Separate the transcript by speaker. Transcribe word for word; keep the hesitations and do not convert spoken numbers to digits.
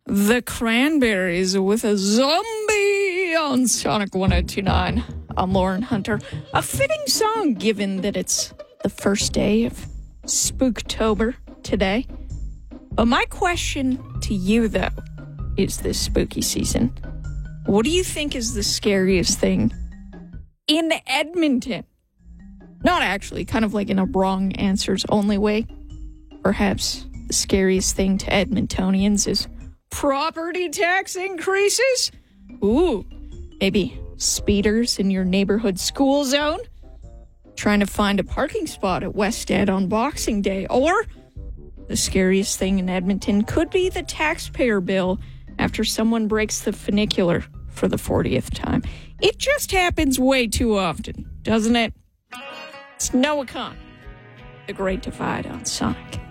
Speaker 1: The Cranberries with a zombie on Sonic one oh two point nine. I'm Lauren Hunter. A fitting song given that it's the first day of Spooktober today. But my question to you, though, is this spooky season. What do you think is the scariest thing in Edmonton? Not actually, kind of like in a wrong answers only way. Perhaps the scariest thing to Edmontonians is property tax increases? Ooh, maybe speeders in your neighborhood school zone? Trying to find a parking spot at West Ed on Boxing Day? Or the scariest thing in Edmonton could be the taxpayer bill after someone breaks the funicular for the fortieth time. It just happens way too often, doesn't it? It's Noah Kahn, The Great Divide on Sonic.